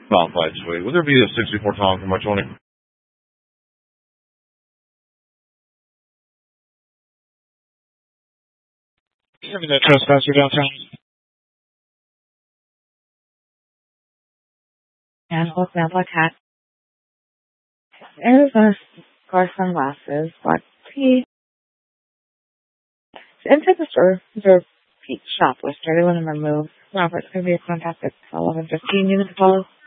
Modified suede. Would there be a 64 Tom for my 20? Give me that trespasser downtown. And old Santa cat. Arizona scar sunglasses, black tea. Inside the store, there's a Pete shop with 31 of them removed. Robert's going to be a fantastic 11:15 units follow.